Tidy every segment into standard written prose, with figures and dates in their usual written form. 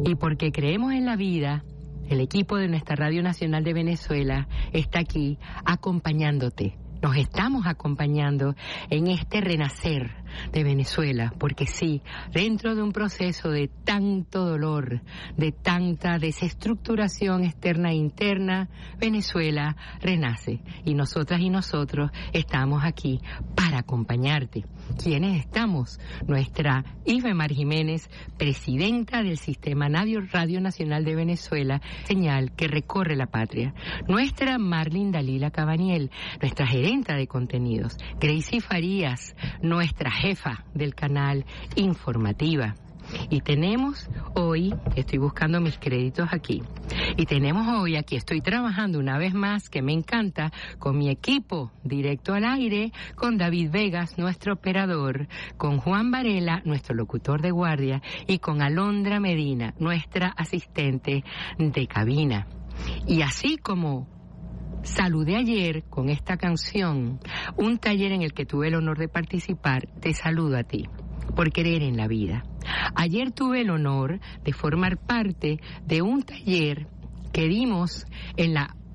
Y porque creemos en la vida, el equipo de nuestra Radio Nacional de Venezuela está aquí acompañándote. Nos estamos acompañando en este renacer de Venezuela, porque sí, dentro de un proceso de tanto dolor, de tanta desestructuración externa e interna, Venezuela renace. Y nosotras y nosotros estamos aquí para acompañarte. ¿Quiénes estamos? Nuestra Ifemar Jiménez, presidenta del Sistema Radio Nacional de Venezuela, señal que recorre la patria. Nuestra Marlene Dalila Cabaniel, nuestra gerenta de contenidos. Gracie Farías, nuestra jefa del canal Informativa. Y tenemos hoy, estoy buscando mis créditos aquí, y tenemos hoy, aquí estoy trabajando una vez más, que me encanta, con mi equipo directo al aire, con David Vegas, nuestro operador, con Juan Varela, nuestro locutor de guardia, y con Alondra Medina, nuestra asistente de cabina. Y así como saludé ayer con esta canción, un taller en el que tuve el honor de participar, te saludo a ti, por creer en la vida. Ayer tuve el honor de formar parte de un taller que dimos en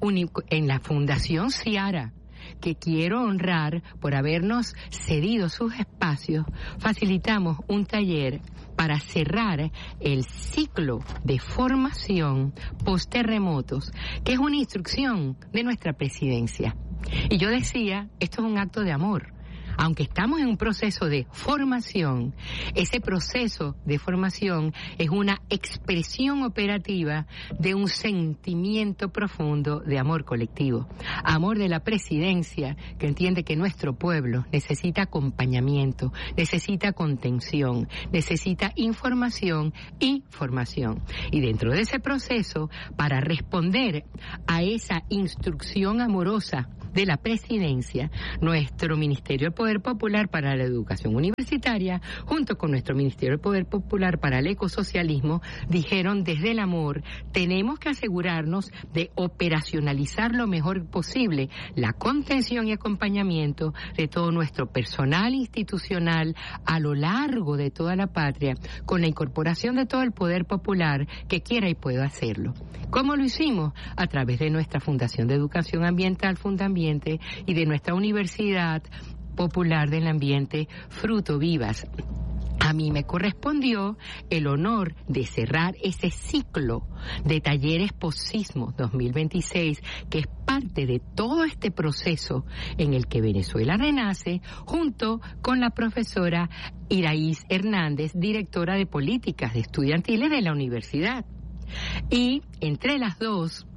la Fundación Ciara, que quiero honrar por habernos cedido sus espacios. Facilitamos un taller para cerrar el ciclo de formación post-terremotos, que es una instrucción de nuestra presidencia. Y yo decía, esto es un acto de amor. Aunque estamos en un proceso de formación, ese proceso de formación es una expresión operativa de un sentimiento profundo de amor colectivo. Amor de la presidencia, que entiende que nuestro pueblo necesita acompañamiento, necesita contención, necesita información y formación. Y dentro de ese proceso, para responder a esa instrucción amorosa de la presidencia, nuestro Ministerio del Poder Popular para la Educación Universitaria, junto con nuestro Ministerio del Poder Popular para el Ecosocialismo, dijeron desde el amor, tenemos que asegurarnos de operacionalizar lo mejor posible la contención y acompañamiento de todo nuestro personal institucional a lo largo de toda la patria, con la incorporación de todo el poder popular que quiera y pueda hacerlo. ¿Cómo lo hicimos? A través de nuestra Fundación de Educación Ambiental, Fundambiente, y de nuestra Universidad Popular del Ambiente, Fruto Vivas. A mí me correspondió el honor de cerrar ese ciclo de talleres post-sismo 2026, que es parte de todo este proceso en el que Venezuela renace, junto con la profesora Iraís Hernández, directora de Políticas Estudiantiles de la universidad. Y entre las dos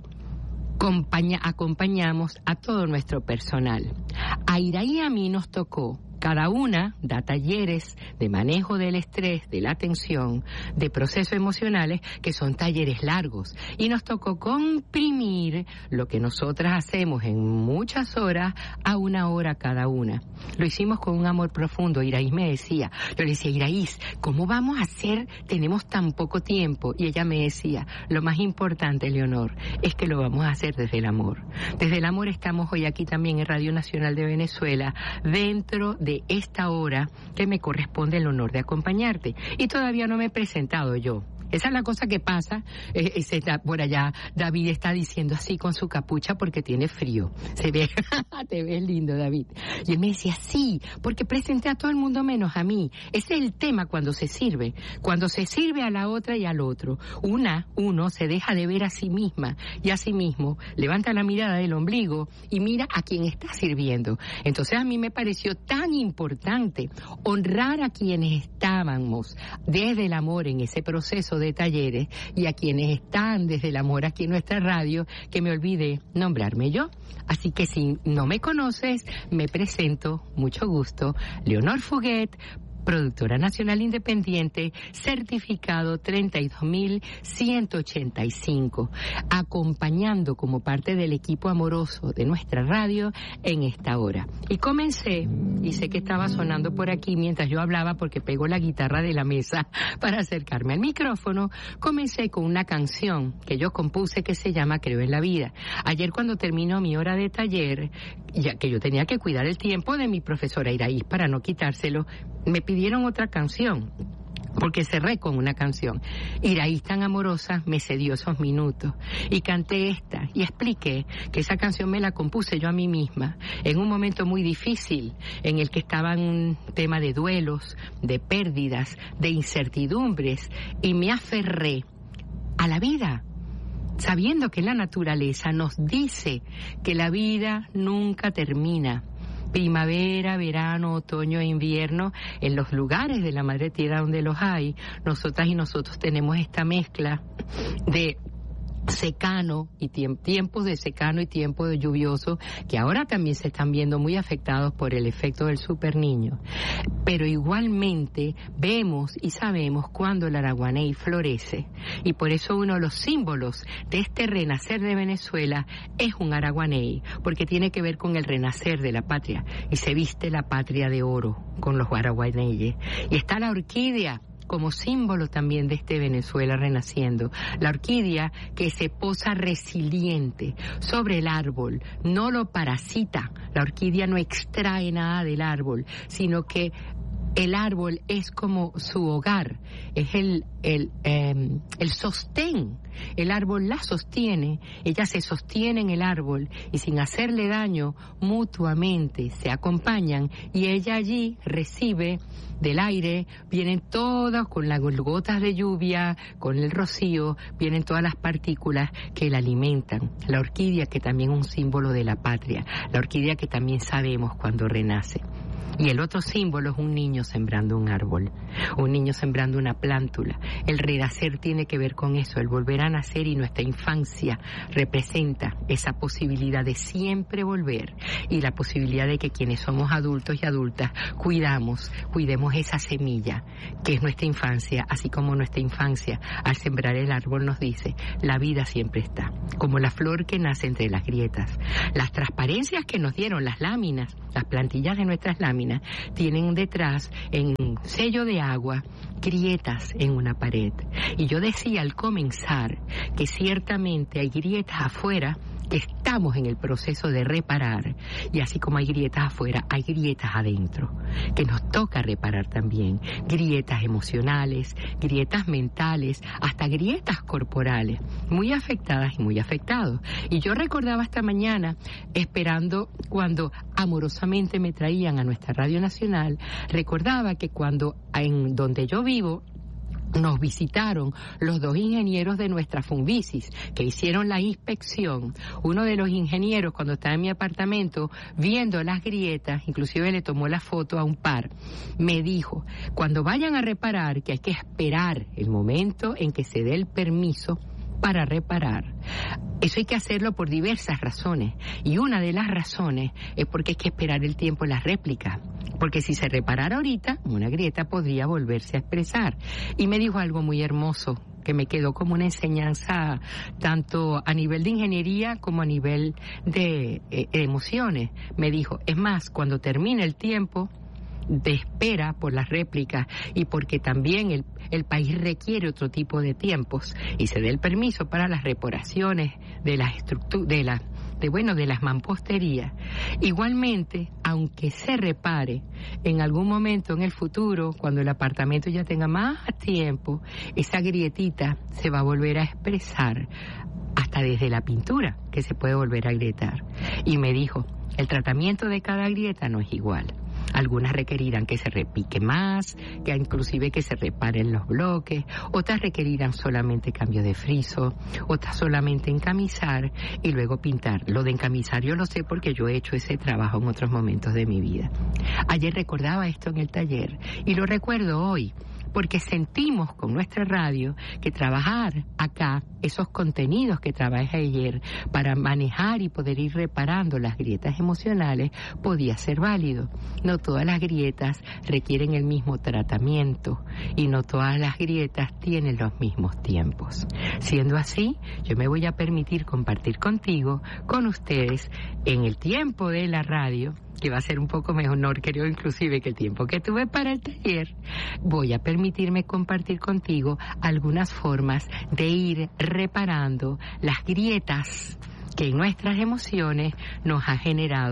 acompañamos a todo nuestro personal. A Iraí y a mí nos tocó, cada una da talleres de manejo del estrés, de la tensión, de procesos emocionales, que son talleres largos. Y nos tocó comprimir lo que nosotras hacemos en muchas horas a 1 hora cada una. Lo hicimos con un amor profundo. Iraís me decía, yo le decía, Iraís, ¿cómo vamos a hacer? Tenemos tan poco tiempo. Y ella me decía, lo más importante, Leonor, es que lo vamos a hacer desde el amor. Desde el amor estamos hoy aquí también en Radio Nacional de Venezuela, dentro de esta hora que me corresponde el honor de acompañarte. Y todavía no me he presentado yo. Esa es la cosa que pasa. Por allá David está diciendo así con su capucha porque tiene frío. Se ve, te ves lindo, David. Y él me decía, sí, porque presenté a todo el mundo menos a mí. Ese es el tema cuando se sirve a la otra y al otro. Uno se deja de ver a sí misma y a sí mismo levanta la mirada del ombligo y mira a quien está sirviendo. Entonces a mí me pareció tan importante honrar a quienes estábamos desde el amor en ese proceso de talleres y a quienes están desde el amor aquí en nuestra radio, que me olvidé nombrarme yo. Así que si no me conoces, me presento, mucho gusto, Leonor Fuguet, productora nacional independiente, certificado 32.185, acompañando como parte del equipo amoroso de nuestra radio en esta hora. Y comencé, y sé que estaba sonando por aquí mientras yo hablaba porque pego la guitarra de la mesa para acercarme al micrófono, comencé con una canción que yo compuse que se llama Creo en la Vida. Ayer cuando terminó mi hora de taller, ya que yo tenía que cuidar el tiempo de mi profesora Iraís para no quitárselo, me pidieron otra canción. porque cerré con una canción. Iraíz tan amorosa me cedió esos minutos y canté esta y expliqué que esa canción me la compuse yo a mí misma en un momento muy difícil en el que estaba en un tema de duelos, de pérdidas, de incertidumbres, y me aferré a la vida, sabiendo que la naturaleza nos dice que la vida nunca termina. Primavera, verano, otoño e invierno, en los lugares de la Madre Tierra donde los hay, nosotras y nosotros tenemos esta mezcla de secano y tiempos de secano y tiempos de lluvioso, que ahora también se están viendo muy afectados por el efecto del superniño. Pero igualmente vemos y sabemos cuándo el araguaney florece, y por eso uno de los símbolos de este renacer de Venezuela es un araguaney, porque tiene que ver con el renacer de la patria, y se viste la patria de oro con los araguaneyes. Y está la orquídea como símbolo también de este Venezuela renaciendo. La orquídea que se posa resiliente sobre el árbol, no lo parasita. La orquídea no extrae nada del árbol, sino que el árbol es como su hogar, es el sostén. El árbol la sostiene, ella se sostiene en el árbol y sin hacerle daño mutuamente se acompañan, y ella allí recibe del aire, vienen todas con las gotas de lluvia, con el rocío, vienen todas las partículas que la alimentan. La orquídea, que también es un símbolo de la patria, la orquídea que también sabemos cuando renace. Y el otro símbolo es un niño sembrando un árbol, un niño sembrando una plántula. El renacer tiene que ver con eso, el volver a nacer, y nuestra infancia representa esa posibilidad de siempre volver, y la posibilidad de que quienes somos adultos y adultas cuidemos esa semilla que es nuestra infancia, así como nuestra infancia al sembrar el árbol nos dice, la vida siempre está, como la flor que nace entre las grietas. Las transparencias que nos dieron las láminas, las plantillas de nuestras láminas, tienen detrás, en sello de agua, grietas en una pared. Y yo decía al comenzar que ciertamente hay grietas afuera que estamos en el proceso de reparar, y así como hay grietas afuera, hay grietas adentro, que nos toca reparar también, grietas emocionales, grietas mentales, hasta grietas corporales, muy afectadas y muy afectados. Y yo recordaba esta mañana, esperando cuando amorosamente me traían a nuestra Radio Nacional, recordaba que cuando en donde yo vivo, nos visitaron los dos ingenieros de nuestra Funvisis que hicieron la inspección. Uno de los ingenieros, cuando estaba en mi apartamento viendo las grietas, inclusive le tomó la foto a un par, me dijo, cuando vayan a reparar, que hay que esperar el momento en que se dé el permiso para reparar. Eso hay que hacerlo por diversas razones, y una de las razones es porque hay que esperar el tiempo de la réplica, porque si se reparara ahorita, una grieta podría volverse a expresar. Y me dijo algo muy hermoso que me quedó como una enseñanza tanto a nivel de ingeniería como a nivel de emociones. Me dijo, es más, cuando termine el tiempo de espera por las réplicas, y porque también el país requiere otro tipo de tiempos, y se dé el permiso para las reparaciones de las estructuras, de las mamposterías. Igualmente, aunque se repare, en algún momento en el futuro, cuando el apartamento ya tenga más tiempo, esa grietita se va a volver a expresar, hasta desde la pintura, que se puede volver a agrietar. Y me dijo, el tratamiento de cada grieta no es igual. Algunas requerirán que se repique más, que inclusive que se reparen los bloques, otras requerirán solamente cambio de friso, otras solamente encamisar y luego pintar. Lo de encamisar yo lo sé porque yo he hecho ese trabajo en otros momentos de mi vida. Ayer recordaba esto en el taller y lo recuerdo hoy, porque sentimos con nuestra radio que trabajar acá esos contenidos que trabajé ayer para manejar y poder ir reparando las grietas emocionales podía ser válido. No todas las grietas requieren el mismo tratamiento y no todas las grietas tienen los mismos tiempos. Siendo así, yo me voy a permitir compartir contigo, con ustedes, en el tiempo de la radio, que va a ser un poco mejor, creo, inclusive que el tiempo que tuve para el taller, voy a permitirme compartir contigo algunas formas de ir reparando las grietas que en nuestras emociones nos ha generado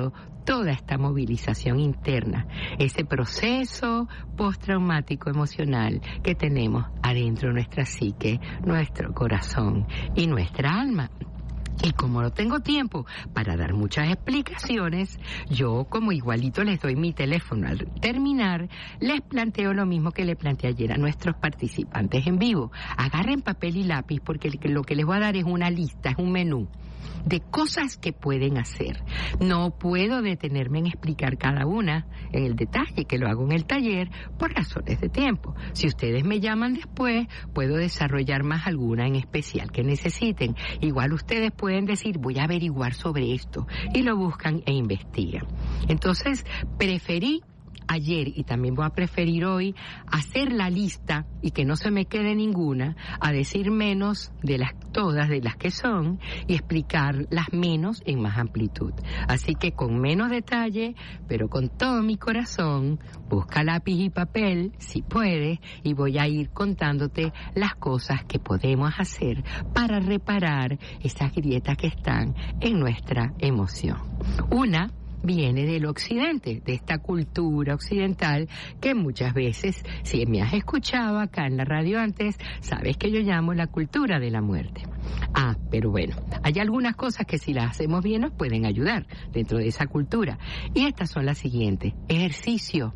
toda esta movilización interna, ese proceso postraumático emocional que tenemos adentro de nuestra psique, nuestro corazón y nuestra alma. Y como no tengo tiempo para dar muchas explicaciones, yo como igualito les doy mi teléfono al terminar, les planteo lo mismo que le planteé ayer a nuestros participantes en vivo. Agarren papel y lápiz porque lo que les voy a dar es una lista, es un menú de cosas que pueden hacer. No puedo detenerme en explicar cada una en el detalle, que lo hago en el taller por razones de tiempo. Si ustedes me llaman después, puedo desarrollar más alguna en especial que necesiten. Igual ustedes pueden decir, voy a averiguar sobre esto, y lo buscan e investigan. Entonces, preferí ayer, y también voy a preferir hoy, hacer la lista y que no se me quede ninguna, a decir menos de todas de las que son y explicar las menos en más amplitud. Así que con menos detalle, pero con todo mi corazón, busca lápiz y papel, si puedes, y voy a ir contándote las cosas que podemos hacer para reparar esas grietas que están en nuestra emoción. Una viene del occidente, de esta cultura occidental que muchas veces, si me has escuchado acá en la radio antes, sabes que yo llamo la cultura de la muerte. Pero bueno, hay algunas cosas que si las hacemos bien nos pueden ayudar dentro de esa cultura. Y estas son las siguientes: ejercicio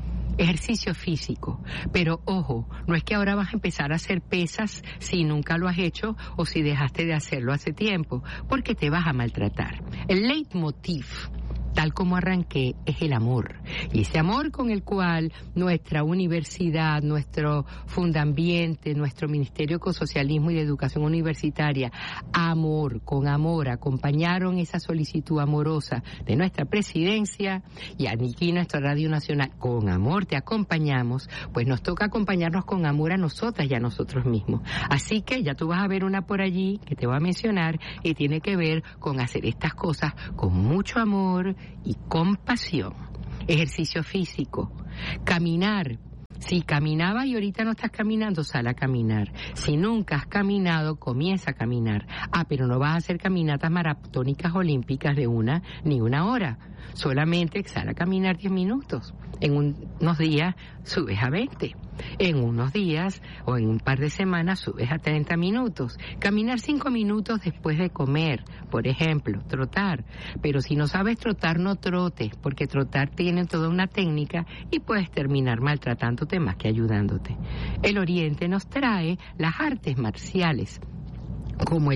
físico, pero ojo, no es que ahora vas a empezar a hacer pesas si nunca lo has hecho o si dejaste de hacerlo hace tiempo, porque te vas a maltratar. El leitmotiv, tal como arranqué, es el amor. Y ese amor con el cual nuestra universidad, nuestro Fundambiente, nuestro Ministerio de Ecosocialismo y de Educación Universitaria, con amor, acompañaron esa solicitud amorosa de nuestra presidencia, y aquí nuestra Radio Nacional, con amor te acompañamos, pues nos toca acompañarnos con amor a nosotras y a nosotros mismos. Así que ya tú vas a ver una por allí que te voy a mencionar y tiene que ver con hacer estas cosas con mucho amor y compasión. Ejercicio físico, caminar. Si caminabas y ahorita no estás caminando, sal a caminar. Si nunca has caminado, comienza a caminar. Pero no vas a hacer caminatas maratónicas olímpicas de 1 ni 1 hora. Solamente sal a caminar 10 minutos. En unos días subes a 20. En unos días o en un par de semanas subes a 30 minutos. Caminar 5 minutos después de comer, por ejemplo, trotar. Pero si no sabes trotar, no trotes, porque trotar tiene toda una técnica y puedes terminar maltratándote más que ayudándote. El Oriente nos trae las artes marciales, como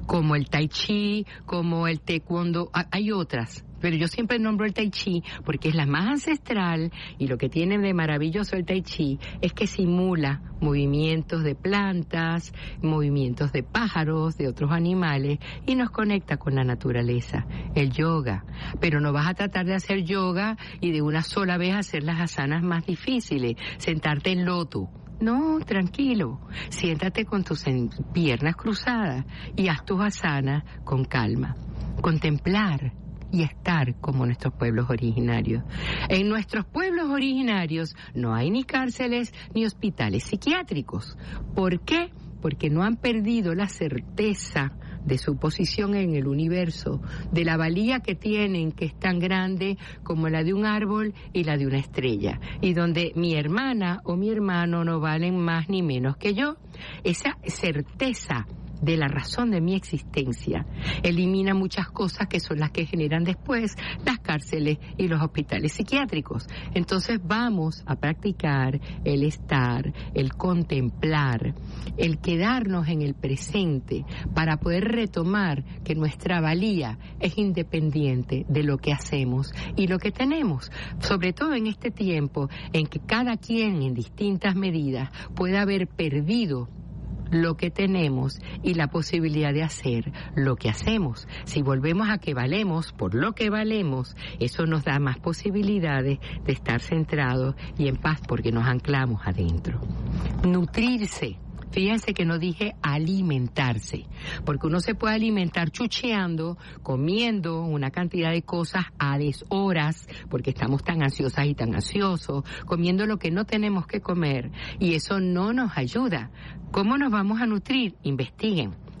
el tai chi, como el taekwondo. Hay otras, pero yo siempre nombro el tai chi porque es la más ancestral, y lo que tiene de maravilloso el tai chi es que simula movimientos de plantas, movimientos de pájaros, de otros animales, y nos conecta con la naturaleza. El yoga, pero no vas a tratar de hacer yoga y de una sola vez hacer las asanas más difíciles, sentarte en loto. No, tranquilo, siéntate con tus piernas cruzadas y haz tus asanas con calma. Contemplar y estar como nuestros pueblos originarios. En nuestros pueblos originarios no hay ni cárceles ni hospitales psiquiátricos. ¿Por qué? Porque no han perdido la certeza de su posición en el universo, de la valía que tienen, que es tan grande como la de un árbol y la de una estrella, y donde mi hermana o mi hermano no valen más ni menos que yo. Esa certeza de la razón de mi existencia elimina muchas cosas que son las que generan después las cárceles y los hospitales psiquiátricos. Entonces vamos a practicar el estar, el contemplar, el quedarnos en el presente para poder retomar que nuestra valía es independiente de lo que hacemos y lo que tenemos, sobre todo en este tiempo en que cada quien en distintas medidas puede haber perdido lo que tenemos y la posibilidad de hacer lo que hacemos. Si volvemos a que valemos por lo que valemos, eso nos da más posibilidades de estar centrados y en paz, porque nos anclamos adentro. Nutrirse. Fíjense que no dije alimentarse, porque uno se puede alimentar chucheando, comiendo una cantidad de cosas a deshoras, porque estamos tan ansiosas y tan ansiosos, comiendo lo que no tenemos que comer, y eso no nos ayuda. ¿Cómo nos vamos a nutrir? Investiguen.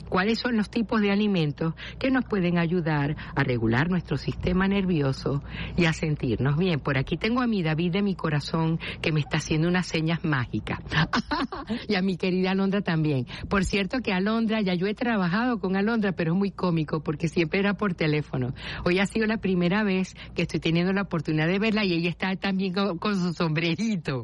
cuáles son los tipos de alimentos que nos pueden ayudar a regular nuestro sistema nervioso y a sentirnos bien. Por aquí tengo a mi David de mi corazón que me está haciendo unas señas mágicas. Y a mi querida Alondra también. Por cierto que Alondra, ya yo he trabajado con Alondra, pero es muy cómico porque siempre era por teléfono. Hoy ha sido la primera vez que estoy teniendo la oportunidad de verla y ella está también con su sombrerito.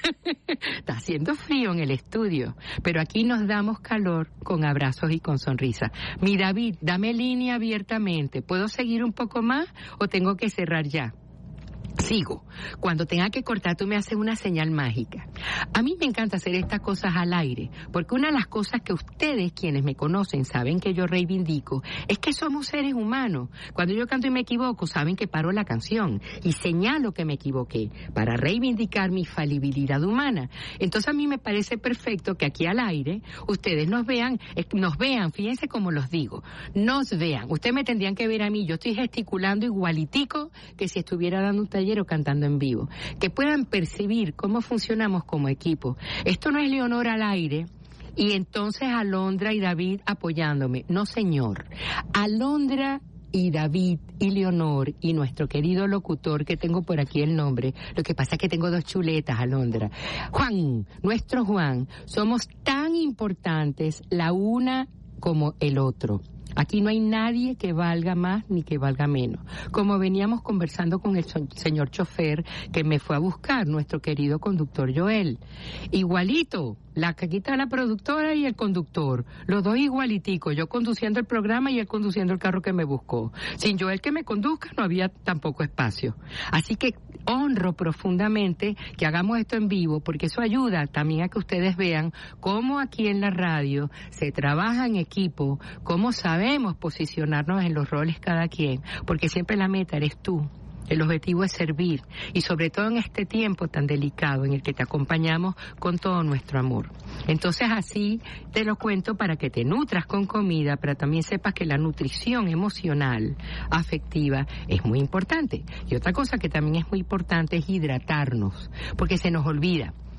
Está haciendo frío en el estudio, pero aquí nos damos calor con abrazos y con sonrisa. Mi David, dame línea abiertamente. ¿Puedo seguir un poco más o tengo que cerrar ya? Sigo. Cuando tenga que cortar, tú me haces una señal mágica. A mí me encanta hacer estas cosas al aire, porque una de las cosas que ustedes, quienes me conocen, saben que yo reivindico, es que somos seres humanos. Cuando yo canto y me equivoco, saben que paro la canción y señalo que me equivoqué para reivindicar mi falibilidad humana. Entonces a mí me parece perfecto que aquí al aire ustedes nos vean, fíjense cómo los digo, nos vean. Ustedes me tendrían que ver a mí, yo estoy gesticulando igualitico que si estuviera dando un taller o cantando en vivo, que puedan percibir cómo funcionamos como equipo. Esto no es Leonor al aire y entonces Alondra y David apoyándome. No, señor. Alondra y David y Leonor y nuestro querido locutor, que tengo por aquí el nombre, lo que pasa es que tengo dos chuletas, Alondra. Juan, nuestro Juan, somos tan importantes la una como el otro. Aquí no hay nadie que valga más ni que valga menos. Como veníamos conversando con el señor chofer que me fue a buscar, nuestro querido conductor Joel. Igualito, la caquita de la productora y el conductor, los dos igualiticos, yo conduciendo el programa y él conduciendo el carro que me buscó. Sin Joel que me conduzca no había tampoco espacio. Así que honro profundamente que hagamos esto en vivo, porque eso ayuda también a que ustedes vean cómo aquí en la radio se trabaja en equipo, cómo sabemos posicionarnos en los roles cada quien, porque siempre la meta eres tú. El objetivo es servir, y sobre todo en este tiempo tan delicado en el que te acompañamos con todo nuestro amor. Entonces así te lo cuento para que te nutras con comida, pero también sepas que la nutrición emocional, afectiva, es muy importante. Y otra cosa que también es muy importante es hidratarnos, porque se nos olvida.